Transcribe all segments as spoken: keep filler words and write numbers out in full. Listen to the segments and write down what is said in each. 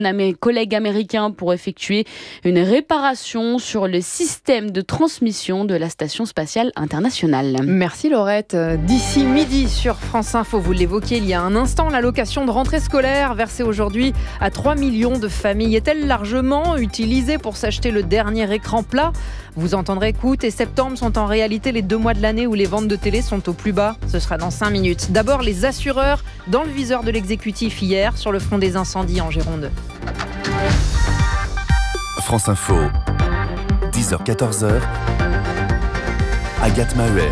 à mes collègues américains pour effectuer une réparation sur le système de transmission de la Station spatiale internationale. Merci Laurette. D'ici midi sur France Info, vous l'évoquiez il y a un instant, l'allocation de rentrée scolaire versée aujourd'hui à trois millions de familles est-elle largement utilisée pour s'acheter le dernier écran plat ? Vous entendrez qu'août et septembre sont en réalité les deux mois de l'année où les ventes de télé sont au plus bas. Ce sera dans cinq minutes. D'abord, les assureurs dans le viseur de l'exécutif hier sur le front des incendies en Gironde. France Info, dix heures quatorze heures, Agathe Maheuer.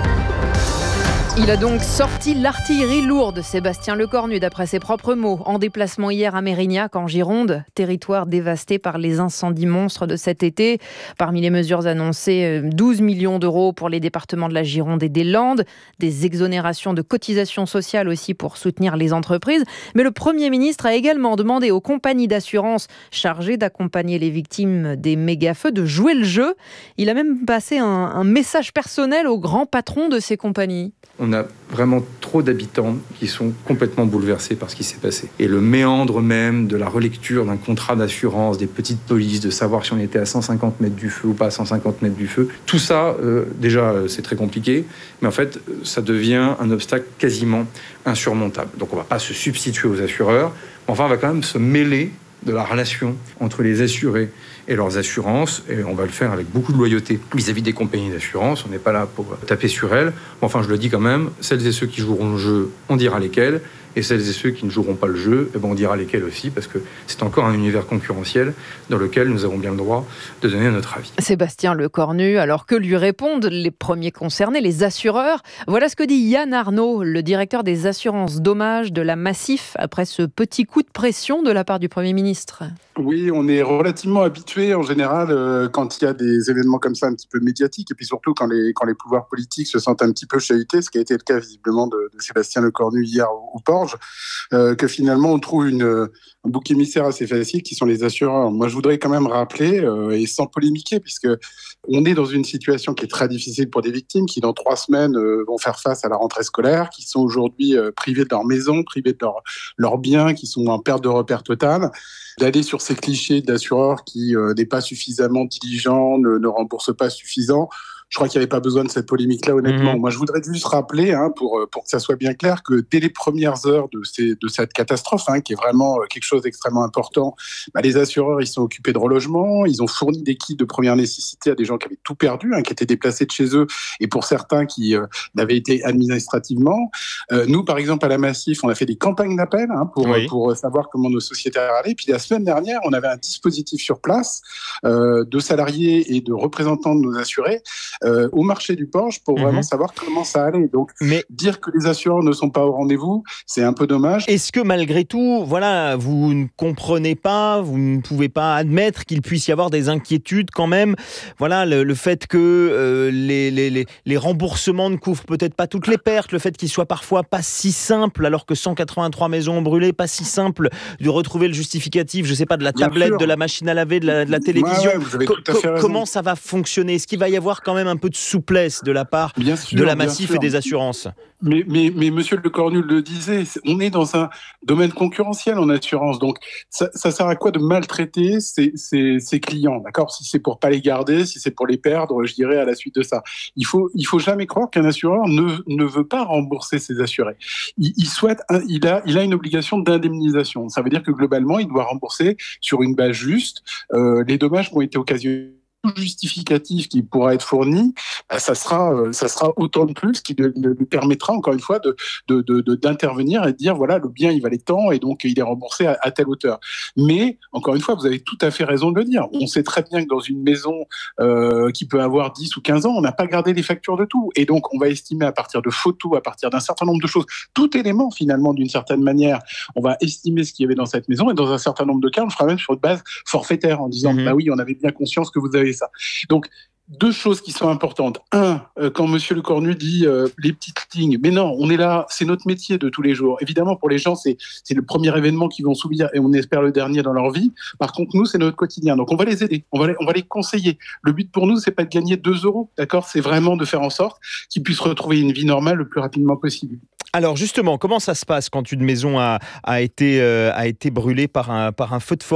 Il a donc sorti l'artillerie lourde, Sébastien Lecornu, d'après ses propres mots, en déplacement hier à Mérignac, en Gironde, territoire dévasté par les incendies monstres de cet été. Parmi les mesures annoncées, douze millions d'euros pour les départements de la Gironde et des Landes, des exonérations de cotisations sociales aussi pour soutenir les entreprises. Mais le Premier ministre a également demandé aux compagnies d'assurance chargées d'accompagner les victimes des méga-feux de jouer le jeu. Il a même passé un, un message personnel aux grands patrons de ces compagnies. On a vraiment trop d'habitants qui sont complètement bouleversés par ce qui s'est passé. Et le méandre même de la relecture d'un contrat d'assurance, des petites polices, de savoir si on était à cent cinquante mètres du feu ou pas à cent cinquante mètres du feu, tout ça, euh, déjà, c'est très compliqué. Mais en fait, ça devient un obstacle quasiment insurmontable. Donc on ne va pas se substituer aux assureurs. Mais enfin, on va quand même se mêler de la relation entre les assurés et leurs assurances, et on va le faire avec beaucoup de loyauté vis-à-vis des compagnies d'assurance. On n'est pas là pour taper sur elles. Mais enfin, je le dis quand même, celles et ceux qui joueront le jeu, on dira lesquels, et celles et ceux qui ne joueront pas le jeu, eh ben on dira lesquels aussi, parce que c'est encore un univers concurrentiel dans lequel nous avons bien le droit de donner notre avis. Sébastien Lecornu, alors que lui répondent les premiers concernés, les assureurs. Voilà ce que dit Yann Arnaud, le directeur des assurances dommages de la Massif, après ce petit coup de pression de la part du Premier ministre. Oui, on est relativement habitué en général euh, quand il y a des événements comme ça un petit peu médiatiques, et puis surtout quand les, quand les pouvoirs politiques se sentent un petit peu chahutés, ce qui a été le cas visiblement de, de Sébastien Lecornu hier au, au Porge, euh, que finalement on trouve une, un bouc émissaire assez facile qui sont les assureurs. Moi je voudrais quand même rappeler, euh, et sans polémiquer, puisque on est dans une situation qui est très difficile pour des victimes qui dans trois semaines euh, vont faire face à la rentrée scolaire, qui sont aujourd'hui euh, privées de leur maison, privées de leurs leur biens, qui sont en perte de repère totale. D'aller sur ces clichés d'assureurs qui euh, n'est pas suffisamment diligent, ne, ne rembourse pas suffisant. Je crois qu'il n'y avait pas besoin de cette polémique-là, honnêtement. Mmh. Moi, je voudrais juste rappeler, hein, pour, pour que ça soit bien clair, que dès les premières heures de, ces, de cette catastrophe, hein, qui est vraiment quelque chose d'extrêmement important, bah, les assureurs, ils sont occupés de relogement, ils ont fourni des kits de première nécessité à des gens qui avaient tout perdu, hein, qui étaient déplacés de chez eux, et pour certains qui euh, l'avaient été administrativement. Euh, nous, par exemple, à la Massif, on a fait des campagnes d'appel hein, pour, oui. pour savoir comment nos sociétaires allaient. Puis la semaine dernière, on avait un dispositif sur place euh, de salariés et de représentants de nos assurés Euh, au marché du Porge pour mmh. vraiment savoir comment ça allait. Donc, mais dire que les assureurs ne sont pas au rendez-vous, c'est un peu dommage. Est-ce que malgré tout, voilà, vous ne comprenez pas, vous ne pouvez pas admettre qu'il puisse y avoir des inquiétudes quand même, voilà, le, le fait que euh, les, les, les, les remboursements ne couvrent peut-être pas toutes les pertes, le fait qu'il soit parfois pas si simple, alors que cent quatre-vingt-trois maisons ont brûlé, pas si simple de retrouver le justificatif, je sais pas, de la Bien tablette, sûr. de la machine à laver, de la, de la télévision. Ouais, ouais, vous avez tout à fait raison. Comment ça va fonctionner ? Est-ce qu'il va y avoir quand même un peu de souplesse de la part bien sûr, de la Massif et des assurances. Mais, mais, mais Monsieur Lecornu le disait, on est dans un domaine concurrentiel en assurance, donc ça, ça sert à quoi de maltraiter ses, ses, ses clients, d'accord ? Si c'est pour pas les garder, si c'est pour les perdre, je dirais à la suite de ça. Il faut, il faut jamais croire qu'un assureur ne, ne veut pas rembourser ses assurés. Il, il souhaite, il a, il a une obligation d'indemnisation. Ça veut dire que globalement, il doit rembourser sur une base juste euh, les dommages qui ont été occasionnés. Justificatif qui pourra être fourni, ça sera, ça sera autant de plus qui lui permettra encore une fois de, de, de, de, d'intervenir et de dire voilà, le bien il valait tant et donc il est remboursé à, à telle hauteur. Mais encore une fois, vous avez tout à fait raison de le dire. On sait très bien que dans une maison euh, qui peut avoir dix ou quinze ans, on n'a pas gardé les factures de tout. Et donc on va estimer à partir de photos, à partir d'un certain nombre de choses, tout élément finalement d'une certaine manière, on va estimer ce qu'il y avait dans cette maison et dans un certain nombre de cas, on le fera même sur une base forfaitaire en disant mmh. bah oui, on avait bien conscience que vous avez ça. Donc, deux choses qui sont importantes. Un, euh, quand Monsieur Lecornu dit euh, les petites lignes, mais non, on est là, c'est notre métier de tous les jours. Évidemment, pour les gens, c'est, c'est le premier événement qu'ils vont subir et on espère le dernier dans leur vie. Par contre, nous, c'est notre quotidien. Donc, on va les aider, on va les, on va les conseiller. Le but pour nous, c'est pas de gagner deux euros, d'accord ? C'est vraiment de faire en sorte qu'ils puissent retrouver une vie normale le plus rapidement possible. Alors justement, comment ça se passe quand une maison a, a, été, euh, a été brûlée par un, par un feu de forêt ?